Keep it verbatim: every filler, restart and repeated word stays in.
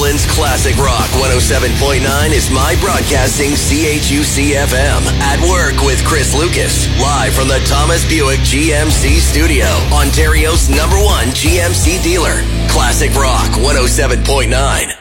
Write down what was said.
Portland's Classic Rock one oh seven point nine is My Broadcasting C H U C F M. At Work with Chris Lucas. Live from the Thomas Buick G M C studio. Ontario's number one G M C dealer. Classic Rock one oh seven point nine.